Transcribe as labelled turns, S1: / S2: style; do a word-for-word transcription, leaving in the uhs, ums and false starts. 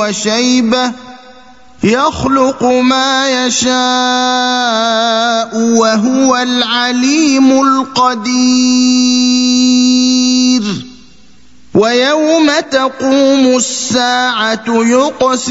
S1: وشيبة يخلق ما يشاء وهو العليم القدير ويوم تقوم الساعة يقسم